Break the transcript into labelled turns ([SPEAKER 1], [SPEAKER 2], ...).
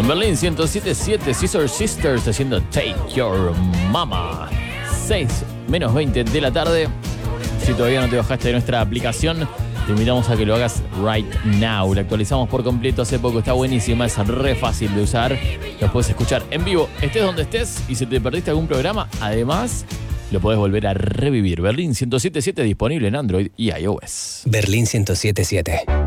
[SPEAKER 1] Berlín 107.7, Scissor Sisters haciendo Take Your Mama. 6:20 de la tarde. Si todavía no te bajaste de nuestra aplicación, te invitamos a que lo hagas right now. La actualizamos por completo hace poco, está buenísima, es re fácil de usar. Lo puedes escuchar en vivo, estés donde estés, y si te perdiste algún programa, además lo podés volver a revivir. Berlín 107.7 disponible en Android y iOS.
[SPEAKER 2] Berlín 107.7.